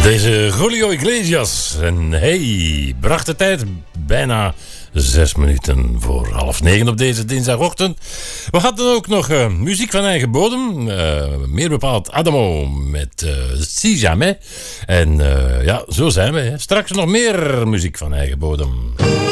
Deze Julio Iglesias. En hey, bracht de tijd bijna 6 minuten voor 8:30 op deze dinsdagochtend. We hadden ook nog muziek van eigen bodem. Meer bepaald Adamo met Si Jamais. En ja, zo zijn we. Hè. Straks nog meer muziek van eigen bodem.